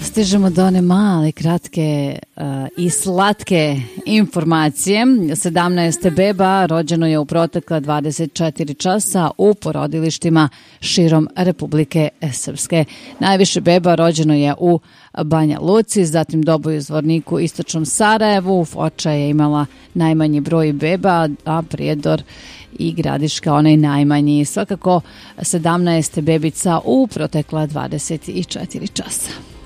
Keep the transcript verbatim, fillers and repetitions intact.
Stižemo do one male, kratke uh, i slatke informacije. sedamnaest beba rođeno je u protekla dvadeset četiri časa u porodilištima širom Republike Srpske. Najviše beba rođeno je u Banja Luci, zatim Doboju, Zvorniku, Istočnom Sarajevu. Foča je imala najmanji broj beba, a Prijedor i Gradiška onaj najmanji. Svakako sedamnaest bebica u protekla dvadeset četiri časa.